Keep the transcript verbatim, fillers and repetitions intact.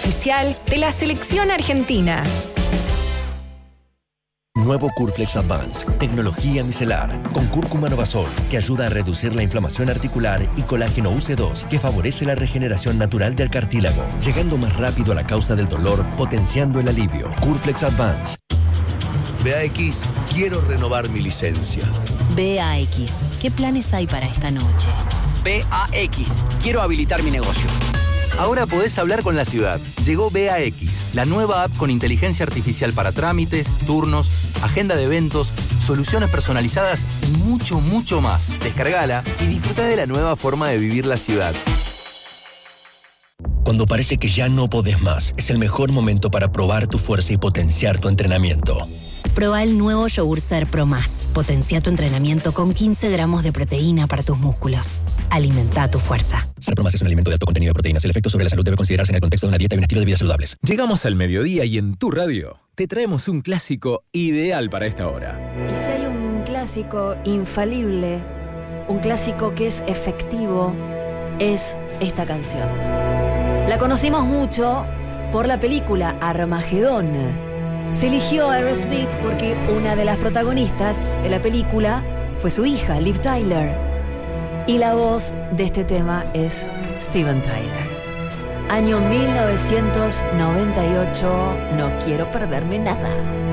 oficial de la selección argentina. Nuevo Curflex Advance, tecnología micelar, con cúrcuma Novasol, que ayuda a reducir la inflamación articular, y colágeno U C dos, que favorece la regeneración natural del cartílago, llegando más rápido a la causa del dolor, potenciando el alivio. Curflex Advance. B A X, quiero renovar mi licencia. B A X, ¿qué planes hay para esta noche? B A X, quiero habilitar mi negocio. Ahora podés hablar con la ciudad. Llegó B A X, la nueva app con inteligencia artificial para trámites, turnos, agenda de eventos, soluciones personalizadas y mucho, mucho más. Descargala y disfruta de la nueva forma de vivir la ciudad. Cuando parece que ya no podés más, es el mejor momento para probar tu fuerza y potenciar tu entrenamiento. Proba el nuevo yogur Ser Pro Más. Potencia tu entrenamiento con quince gramos de proteína para tus músculos. Alimenta tu fuerza. Ser Pro Más es un alimento de alto contenido de proteínas. El efecto sobre la salud debe considerarse en el contexto de una dieta y un estilo de vida saludables. Llegamos al mediodía y en tu radio te traemos un clásico ideal para esta hora. Y si hay un clásico infalible, un clásico que es efectivo, es esta canción. La conocimos mucho por la película Armagedón. Se eligió a Aerosmith porque una de las protagonistas de la película fue su hija, Liv Tyler. Y la voz de este tema es Steven Tyler. Año mil novecientos noventa y ocho, no quiero perderme nada.